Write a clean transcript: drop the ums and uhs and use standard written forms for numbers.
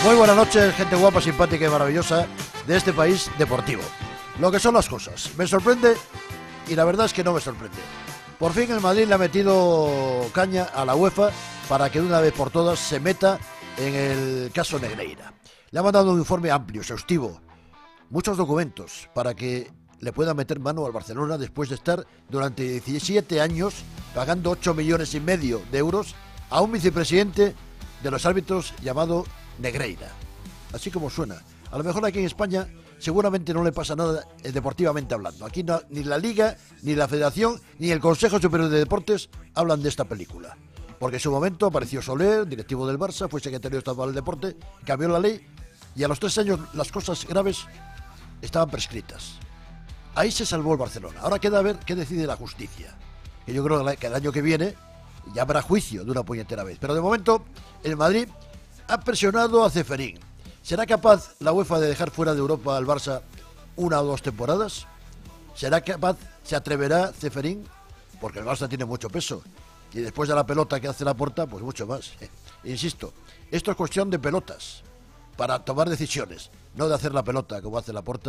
Muy buenas noches, gente guapa, simpática y maravillosa de este país deportivo. Lo que son las cosas. Me sorprende y la verdad es que no me sorprende. Por fin el Madrid le ha metido caña a la UEFA para que de una vez por todas se meta en el caso Negreira. Le ha mandado un informe amplio, exhaustivo, muchos documentos para que le pueda meter mano al Barcelona después de estar durante 17 años pagando 8,5 millones de euros a un vicepresidente de los árbitros llamado Negreira. Así como suena. A lo mejor aquí en España seguramente no le pasa nada deportivamente hablando. Aquí no, ni la Liga, ni la Federación, ni el Consejo Superior de Deportes hablan de esta película. Porque en su momento apareció Soler, directivo del Barça, fue secretario de Estado del Deporte, cambió la ley y a los 3 años las cosas graves estaban prescritas. Ahí se salvó el Barcelona. Ahora queda a ver qué decide la justicia. Que yo creo que el año que viene ya habrá juicio de una puñetera vez. Pero de momento el Madrid ha presionado a Ceferín. ¿Será capaz la UEFA de dejar fuera de Europa al Barça 1 o 2 temporadas? ¿Será capaz, se atreverá Ceferín? Porque el Barça tiene mucho peso. Y después de la pelota que hace Laporta, pues mucho más. Insisto, esto es cuestión de pelotas para tomar decisiones, no de hacer la pelota como hace Laporta.